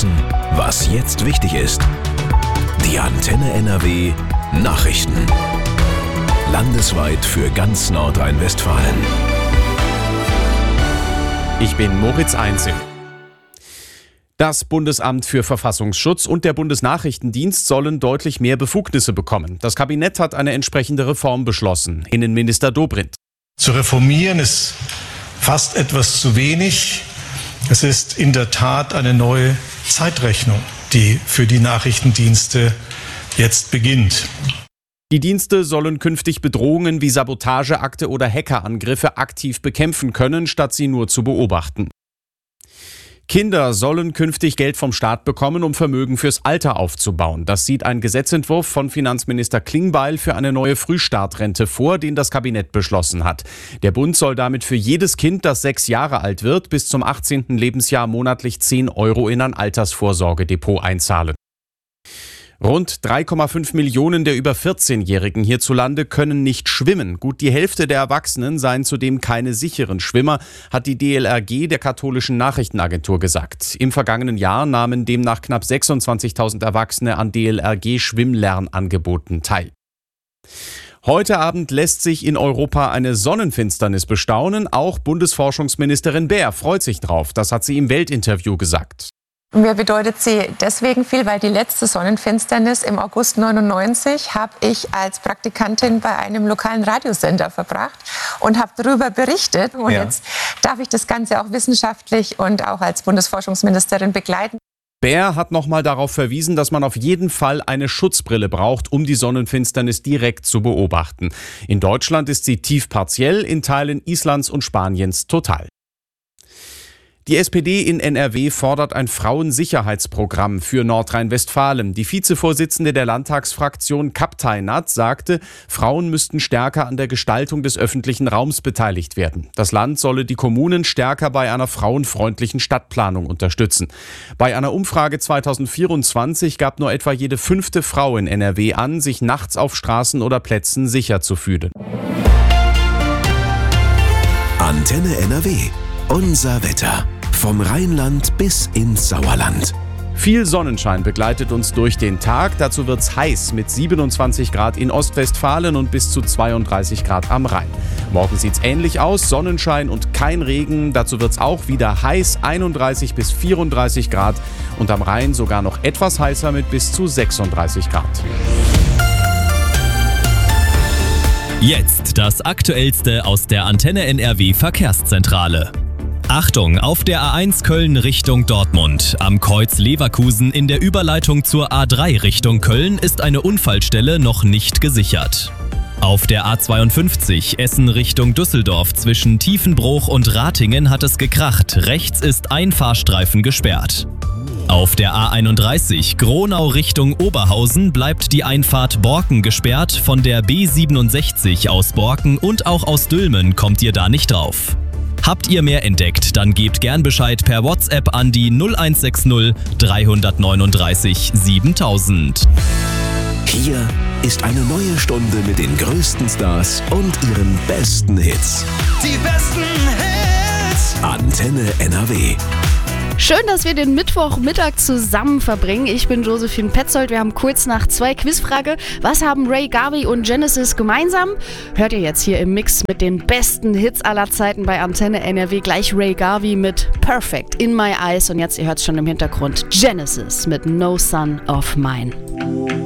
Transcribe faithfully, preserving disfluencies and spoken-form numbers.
wissen, was jetzt wichtig ist. Die Antenne N R W Nachrichten. Landesweit für ganz Nordrhein-Westfalen. Ich bin Moritz Einzel. Das Bundesamt für Verfassungsschutz und der Bundesnachrichtendienst sollen deutlich mehr Befugnisse bekommen. Das Kabinett hat eine entsprechende Reform beschlossen. Innenminister Dobrindt. Zu reformieren ist fast etwas zu wenig. Es ist in der Tat eine neue Zeitrechnung, die für die Nachrichtendienste jetzt beginnt. Die Dienste sollen künftig Bedrohungen wie Sabotageakte oder Hackerangriffe aktiv bekämpfen können, statt sie nur zu beobachten. Kinder sollen künftig Geld vom Staat bekommen, um Vermögen fürs Alter aufzubauen. Das sieht ein Gesetzentwurf von Finanzminister Klingbeil für eine neue Frühstartrente vor, den das Kabinett beschlossen hat. Der Bund soll damit für jedes Kind, das sechs Jahre alt wird, bis zum achtzehnten Lebensjahr monatlich zehn Euro in ein Altersvorsorgedepot einzahlen. Rund drei Komma fünf Millionen der über vierzehnjährigen hierzulande können nicht schwimmen. Gut die Hälfte der Erwachsenen seien zudem keine sicheren Schwimmer, hat die D L R G der katholischen Nachrichtenagentur gesagt. Im vergangenen Jahr nahmen demnach knapp sechsundzwanzigtausend Erwachsene an D L R G-Schwimmlernangeboten teil. Heute Abend lässt sich in Europa eine Sonnenfinsternis bestaunen. Auch Bundesforschungsministerin Baer freut sich drauf. Das hat sie im Weltinterview gesagt. Mir bedeutet sie deswegen viel, weil die letzte Sonnenfinsternis im August neunundneunzig habe ich als Praktikantin bei einem lokalen Radiosender verbracht und habe darüber berichtet. Und ja. Jetzt darf ich das Ganze auch wissenschaftlich und auch als Bundesforschungsministerin begleiten. Baer hat nochmal darauf verwiesen, dass man auf jeden Fall eine Schutzbrille braucht, um die Sonnenfinsternis direkt zu beobachten. In Deutschland ist sie tief partiell, in Teilen Islands und Spaniens total. Die S P D in N R W fordert ein Frauensicherheitsprogramm für Nordrhein-Westfalen. Die Vizevorsitzende der Landtagsfraktion Kapteinat sagte, Frauen müssten stärker an der Gestaltung des öffentlichen Raums beteiligt werden. Das Land solle die Kommunen stärker bei einer frauenfreundlichen Stadtplanung unterstützen. Bei einer Umfrage zweitausendvierundzwanzig gab nur etwa jede fünfte Frau in N R W an, sich nachts auf Straßen oder Plätzen sicher zu fühlen. Antenne N R W. Unser Wetter. Vom Rheinland bis ins Sauerland. Viel Sonnenschein begleitet uns durch den Tag. Dazu wird's heiß mit siebenundzwanzig Grad in Ostwestfalen und bis zu zweiunddreißig Grad am Rhein. Morgen sieht's ähnlich aus, Sonnenschein und kein Regen. Dazu wird's auch wieder heiß, einunddreißig bis vierunddreißig Grad und am Rhein sogar noch etwas heißer mit bis zu sechsunddreißig Grad. Jetzt das Aktuellste aus der Antenne N R W Verkehrszentrale. Achtung, auf der A eins Köln Richtung Dortmund. Am Kreuz Leverkusen in der Überleitung zur A drei Richtung Köln ist eine Unfallstelle noch nicht gesichert. Auf der A zweiundfünfzig Essen Richtung Düsseldorf zwischen Tiefenbruch und Ratingen hat es gekracht. Rechts ist ein Fahrstreifen gesperrt. Auf der A einunddreißig Gronau Richtung Oberhausen bleibt die Einfahrt Borken gesperrt. Von der B siebenundsechzig aus Borken und auch aus Dülmen kommt ihr da nicht drauf. Habt ihr mehr entdeckt, dann gebt gern Bescheid per WhatsApp an die null eins sechs null drei neun drei siebentausend. Hier ist eine neue Stunde mit den größten Stars und ihren besten Hits. Die besten Hits! Antenne N R W. Schön, dass wir den Mittwochmittag zusammen verbringen. Ich bin Josephine Petzold. Wir haben kurz nach zwei Quizfrage. Was haben Ray Garvey und Genesis gemeinsam? Hört ihr jetzt hier im Mix mit den besten Hits aller Zeiten bei Antenne N R W. Gleich Ray Garvey mit Perfect in My Eyes. Und jetzt, ihr hört es schon im Hintergrund, Genesis mit No Son of Mine.